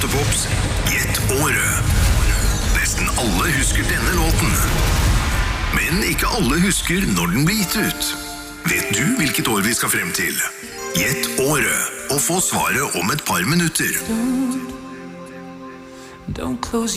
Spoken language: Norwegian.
Radiopops Gjett året. Nesten alle husker denne låten. Men ikke alle husker når den ble gitt ut. Vet du hvilket år vi skal frem til? Gjett året, og få svaret om et par minutter. Don't close